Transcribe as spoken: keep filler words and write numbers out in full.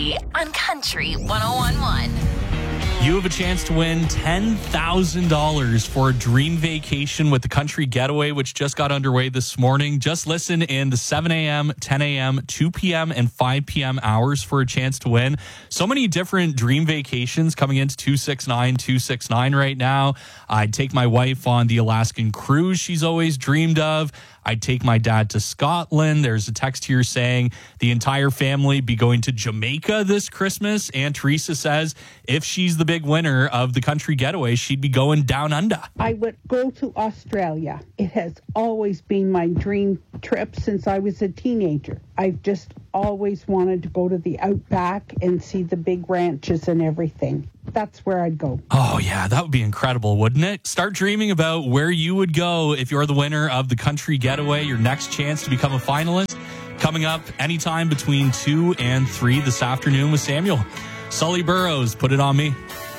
Sully on Country one oh one point one. You have a chance to win ten thousand dollars for a dream vacation with the Country Getaway, which just got underway this morning. Just listen in the seven a.m., ten a.m., two p.m., and five p.m. hours for a chance to win. So many different dream vacations coming into two six nine two six nine right now. I'd take my wife on the Alaskan cruise she's always dreamed of. I'd take my dad to Scotland. There's a text here saying the entire family be going to Jamaica this Christmas. And Teresa says if she's the big winner of the Country Getaway, she'd be going down under. I would go to Australia. It has always been my dream trip since I was a teenager. I've just always wanted to go to the outback and see the big ranches and everything. That's where I'd go. Oh, yeah, that would be incredible, wouldn't it? Start dreaming about where you would go if you're the winner of the Country Getaway. Your next chance to become a finalist coming up anytime between two and three this afternoon with Samuel. Sully Burrows, Put It On Me.